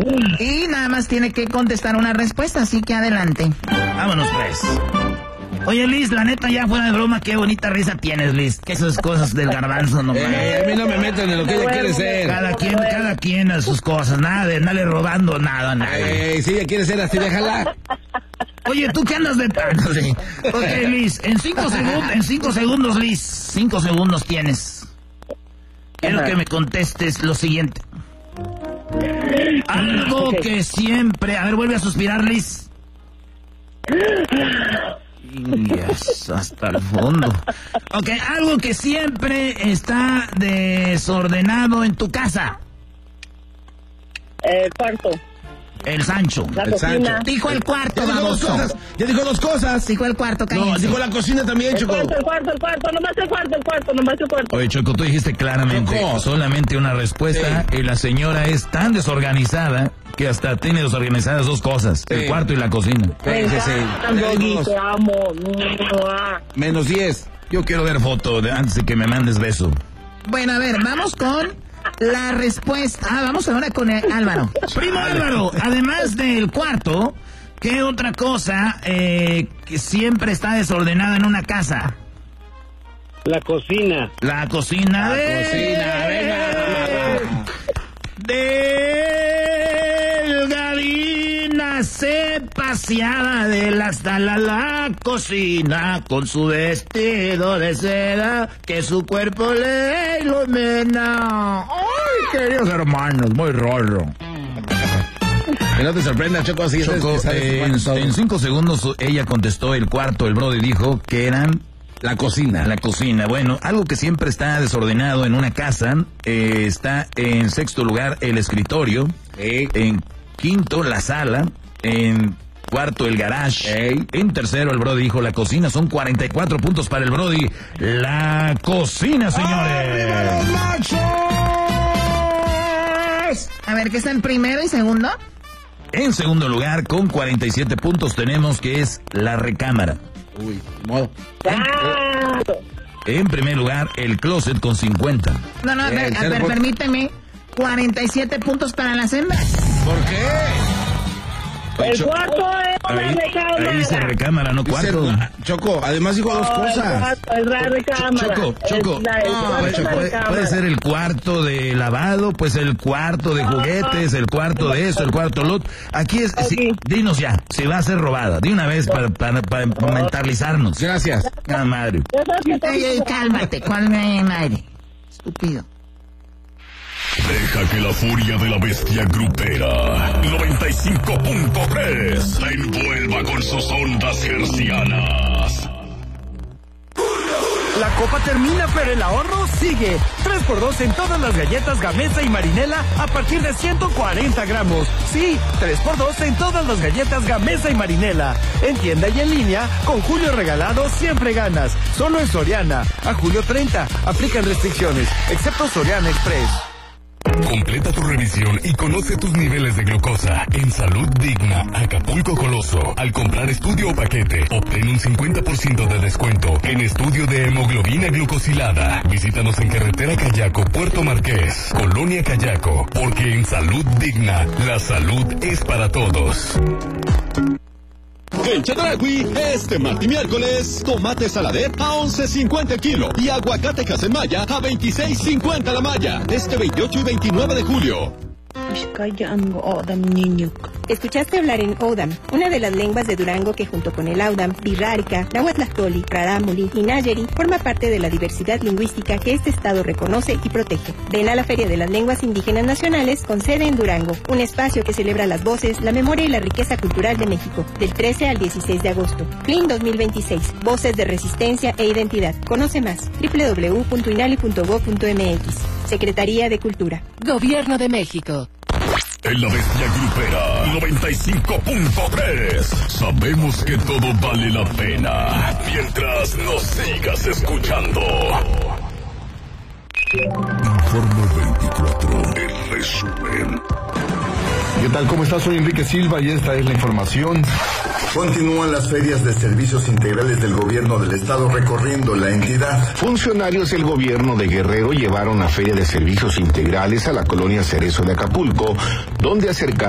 Y nada más tiene que contestar una respuesta, así que adelante. Vámonos pues. Oye, Liz, la neta, ya fuera de broma, qué bonita risa tienes, Liz. Que esas cosas del garbanzo nomás. A mí no me meten en lo que ella quiere ser. Cada quien a sus cosas, nada de andarle robando nada. Si ella quiere ser así, déjala. Oye, ¿tú qué andas de tanto? Sí. Ok, Liz, en 5 segundos, Liz, 5 segundos tienes. Quiero que me contestes lo siguiente. Algo que siempre... A ver, vuelve a suspirar, Liz. Yes, hasta el fondo. Ok, algo que siempre está desordenado en tu casa. El cuarto. El Sancho. La cocina. Dijo el cuarto, baboso. Ya dijo 2 cosas. Dijo el cuarto, No, cállense. dijo la cocina también, Choco. El cuarto, nomás el cuarto. Oye, Choco, tú dijiste claramente Choco. solamente una respuesta y la señora es tan desorganizada que hasta tiene desorganizadas 2 cosas, el cuarto y la cocina. Me encantan, Doggy, te amo. Menos 10. Yo quiero ver foto antes de que me mandes beso. Bueno, a ver, vamos con la respuesta. Vamos ahora con el Álvaro. Primo Álvaro, además del cuarto, ¿qué otra cosa que siempre está desordenada en una casa? La cocina. La cocina. Delgadina se paseaba de la sala a la cocina con su vestido de seda que su cuerpo le ilumina. Ay, queridos hermanos, muy raro. Que no te sorprenda, Choco, así Choco, en 5 segundos ella contestó el cuarto, el brody dijo que eran... La cocina. La cocina. Bueno, algo que siempre está desordenado en una casa, está en 6º lugar el escritorio, en 5º la sala, en 4º el garage, en 3º el brody dijo la cocina. Son 44 puntos para el brody. La cocina, señores. A ver, ¿qué está en primero y segundo? En segundo lugar, con 47 puntos tenemos que es la recámara. Uy, modo. En primer lugar, el closet con 50. No, a ver, permíteme. 47 puntos para las hembras. ¿Por qué? El cuarto es la recámara. Ahí dice recámara, no cuarto. Choco, además dijo 2 cosas. Es la recámara. Choco. Puede ser el cuarto de lavado, pues el cuarto de juguetes, el cuarto de esto, el cuarto lo otro. Aquí es, dinos ya, si va a ser robada, de una vez para mentalizarnos. Gracias. Ah, madre. Ey, cálmate, ¿cuál madre? Estúpido. Deja que la furia de la bestia grupera 95.3 la envuelva con sus ondas hercianas. La copa termina, pero el ahorro sigue. 3x2 en todas las galletas Gamesa y Marinela a partir de 140 gramos. Sí, 3x2 en todas las galletas Gamesa y Marinela. En tienda y en línea, con Julio Regalado siempre ganas. Solo en Soriana. A julio 30. Aplican restricciones, excepto Soriana Express. Completa tu revisión y conoce tus niveles de glucosa en Salud Digna, Acapulco Coloso. Al comprar estudio o paquete, obtén un 50% de descuento en estudio de hemoglobina glucosilada. Visítanos en Carretera Cayaco, Puerto Marqués, Colonia Cayaco, porque en Salud Digna, la salud es para todos. En Chedraui, este martes y miércoles, tomate saladet a 11.50 el kilo y aguacate Casemaya a 26.50 la malla. Este 28 y 29 de julio. Escuchaste hablar en Odam, una de las lenguas de Durango que junto con el Audam, Birrárica, Nahuatlactoli, Rarámuri y Nayeri forma parte de la diversidad lingüística que este estado reconoce y protege. Ven a la Feria de las Lenguas Indígenas Nacionales con sede en Durango, un espacio que celebra las voces, la memoria y la riqueza cultural de México, del 13 al 16 de agosto. FLIN 2026, Voces de Resistencia e Identidad. Conoce más, www.inali.gov.mx. Secretaría de Cultura. Gobierno de México. En la bestia grupera 95.3 sabemos que todo vale la pena mientras nos sigas escuchando. Informe 24, el resumen. ¿Qué tal? ¿Cómo estás? Soy Enrique Silva y esta es la información. Continúan las ferias de servicios integrales del gobierno del estado recorriendo la entidad. Funcionarios del gobierno de Guerrero llevaron la feria de servicios integrales a la colonia Cerezo de Acapulco, donde acercaron